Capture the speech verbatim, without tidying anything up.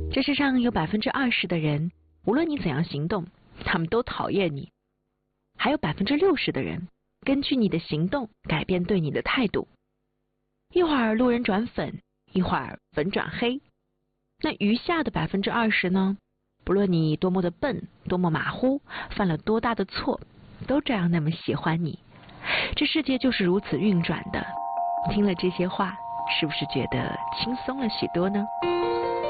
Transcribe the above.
这世上有百分之二十的人，无论你怎样行动，他们都讨厌你。还有百分之六十的人，根据你的行动改变对你的态度。一会儿路人转粉，一会儿粉转黑。那余下的百分之二十呢？不论你多么的笨，多么马虎，犯了多大的错，都这样那么喜欢你。这世界就是如此运转的。听了这些话，是不是觉得轻松了许多呢？